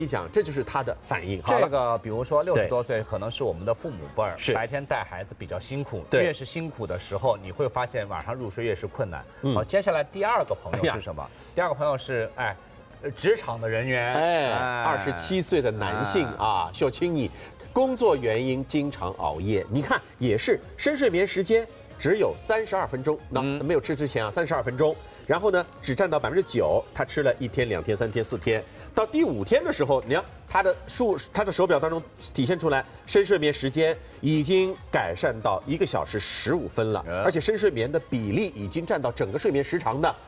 你讲，这就是他的反应。 这个比如说60多岁，可能是我们的父母辈儿， 是白天带孩子比较辛苦， 对， 越是辛苦的时候，你会发现晚上入睡越是困难。好，接下来第二个朋友是什么？第二个朋友是职场的人员 ，27岁的男性啊，秀清你工作原因经常熬夜，你看也是深睡眠时间只有32分钟，那没有吃之前啊32分钟，然后呢只占到9%，他吃了1天、2天、3天、4天，到第5天的时候，你看他的手表当中体现出来，深睡眠时间已经改善到1个小时15分了，而且深睡眠的比例已经占到整个睡眠时长的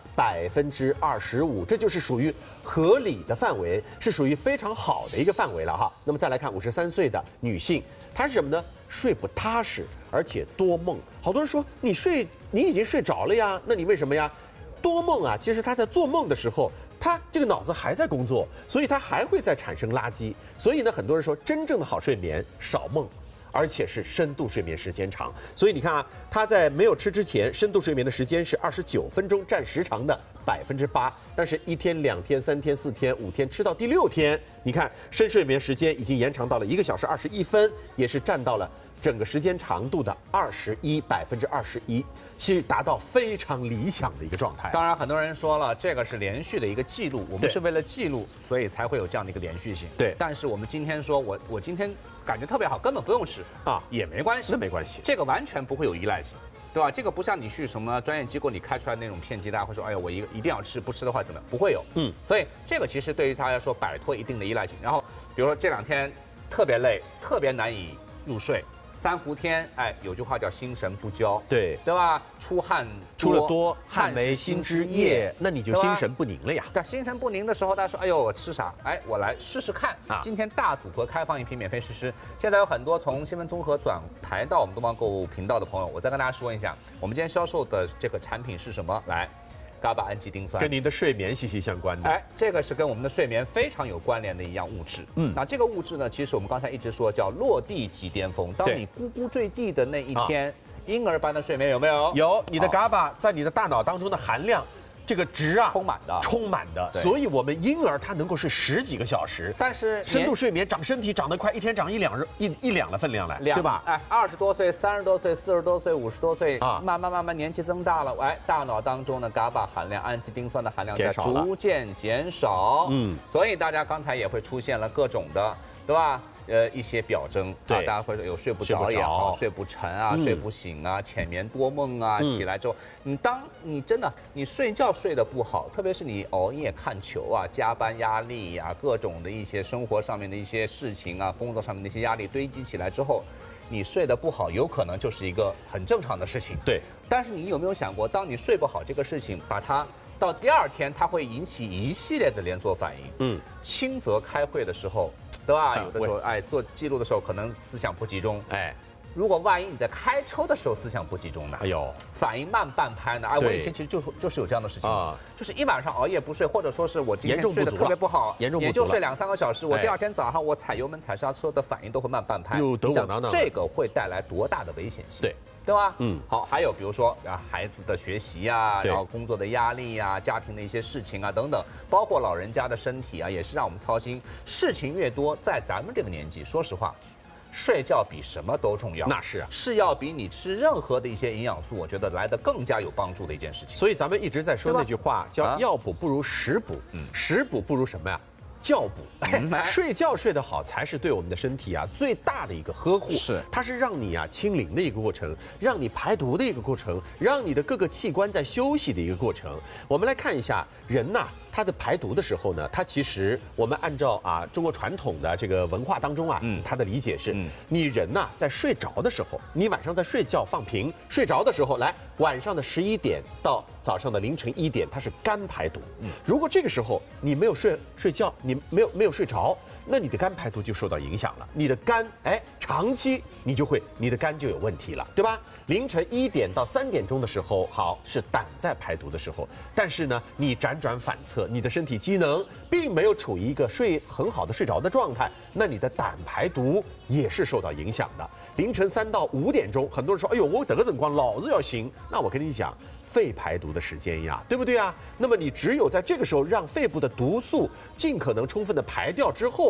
25%，这就是属于合理的范围，是属于非常好的一个范围了哈。那么再来看53岁的女性，她是什么呢？睡不踏实，而且多梦。好多人说你已经睡着了呀，那你为什么呀？多梦啊，其实她在做梦的时候，她这个脑子还在工作，所以她还会再产生垃圾。所以呢，很多人说真正的好睡眠少梦，而且是深度睡眠时间长。所以你看啊，他在没有吃之前，深度睡眠的时间是29分钟，占时长的8%。但是1天、2天、3天、4天、5天，吃到第6天，你看深睡眠时间已经延长到了1个小时21分，也是占到了整个时间长度的21%，是达到非常理想的一个状态。 当然，很多人说了，这个是连续的一个记录，我们是为了记录，所以才会有这样的一个连续性。 对。 但是我们今天说，我今天感觉特别好，根本不用吃啊，也没关系。 那没关系， 这个完全不会有依赖性，对吧？这个不像你去什么专业机构，你开出来那种骗剂，大家会说，哎呀，我一定要吃，不吃的话怎么样？不会有。所以这个其实对于他来说，摆脱一定的依赖性。然后，比如说这2天特别累，特别难以入睡。3伏天，有句话叫心神不交， 对吧？出了多， 汗没心之液，那你就心神不宁了呀。 但心神不宁的时候，大家说，哎呦，我吃啥？我来试试看啊！今天大组合开放1瓶免费试吃。现在有很多从新闻综合转台到我们东方购物频道的朋友，我再跟大家说一下，我们今天销售的这个产品是什么？来。GABA 氨基丁酸跟您的睡眠息息相关的， 这个是跟我们的睡眠非常有关联的一样物质。那这个物质呢，其实我们刚才一直说叫落地即巅峰。当你咕咕坠地的那一天，婴儿般的睡眠有没有？ 有，你的 GABA 在你的大脑当中的含量。这个值啊，充满的，所以我们婴儿他能够睡10几个小时， 但是深度睡眠长身体长得快，一天长一两的分量来，对吧 ？20多岁、30多岁、40多岁、50多岁慢慢年纪增大了，大脑当中的 GABA 含量、氨基丁酸的含量在逐渐减少，所以大家刚才也会出现了各种的，对吧？一些表征大家会有睡不着也好，睡不沉啊，睡不醒啊，浅眠多梦啊，起来之后，当你真的你睡觉睡得不好，特别是你熬夜看球啊，加班压力啊，各种的一些生活上面的一些事情啊，工作上面的一些压力堆积起来之后，你睡得不好，有可能就是一个很正常的事情。 对。 但是你有没有想过，当你睡不好这个事情，把它到第2天，它会引起一系列的连锁反应。轻则开会的时候。对吧？有的时候，做记录的时候可能思想不集中，如果万一你在开车的时候思想不集中呢？反应慢半拍呢？我以前其实就是有这样的事情就是一晚上熬夜不睡，或者说是我今天睡得特别不好，也就睡2、3个小时，我第2天早上我踩油门踩刹车的反应都会慢半拍，你想这个会带来多大的危险性？对吧？好，还有比如说孩子的学习啊，然后工作的压力啊，家庭的一些事情啊等等，包括老人家的身体啊，也是让我们操心。事情越多，在咱们这个年纪，说实话，睡觉比什么都重要。 那是是要比你吃任何的一些营养素，我觉得来得更加有帮助的一件事情。 所以咱们一直在说那句话，叫药补不如食补，食补不如什么呀？觉补，睡觉睡得好才是对我们的身体最大的一个呵护。它是让你清零的一个过程，让你排毒的一个过程，让你的各个器官在休息的一个过程。我们来看一下人他的排毒的时候呢，他其实我们按照中国传统的这个文化当中他的理解是，你人在睡着的时候，你晚上在睡觉放平睡着的时候，晚上的11点到早上的凌晨1点，它是肝排毒。如果这个时候你没有睡觉，你没有睡着，那你的肝排毒就受到影响了。你的肝长期你的肝就有问题了，对吧？凌晨1点到3点钟的时候，好是胆在排毒的时候，但是呢，你辗转反侧，你的身体机能并没有处于一个很好的睡着的状态，那你的胆排毒也是受到影响的。凌晨3到5点钟，很多人说，哎呦，我得个辰光老子要醒，那我跟你讲。肺排毒的时间呀，对不对啊？那么你只有在这个时候让肺部的毒素尽可能充分的排掉之后，